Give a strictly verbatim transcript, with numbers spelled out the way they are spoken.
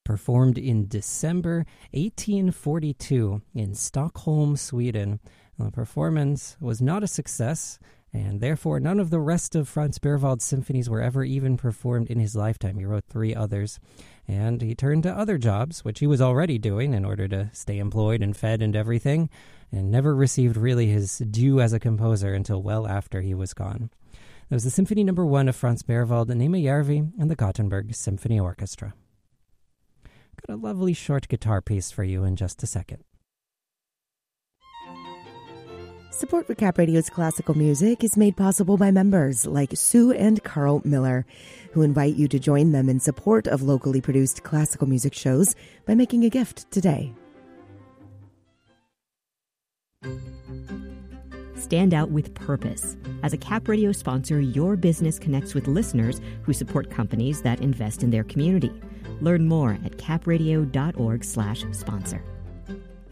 performed in December eighteen forty-two in Stockholm, Sweden. The performance was not a success, and therefore none of the rest of Franz Berwald's symphonies were ever even performed in his lifetime. He wrote three others, and he turned to other jobs, which he was already doing in order to stay employed and fed and everything, and never received really his due as a composer until well after he was gone. That was the Symphony Number One of Franz Berwald, Néma Järvi, and the Gothenburg Symphony Orchestra. Got a lovely short guitar piece for you in just a second. Support for Cap Radio's classical music is made possible by members like Sue and Carl Miller, who invite you to join them in support of locally produced classical music shows by making a gift today. Stand out with purpose. As a Cap Radio sponsor, your business connects with listeners who support companies that invest in their community. Learn more at capradio.org slash sponsor.